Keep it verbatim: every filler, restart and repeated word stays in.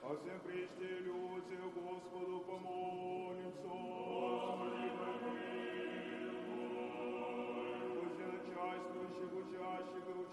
О всем причте люди, Господу помолимся. Господи, помилуй. Пусть начальствующих, учащих и